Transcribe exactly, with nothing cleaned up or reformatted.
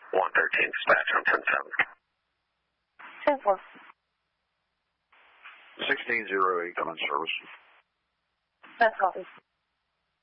one thirteen, dispatch on ten seven. ten four. sixteen zero eight on service. That's coffee.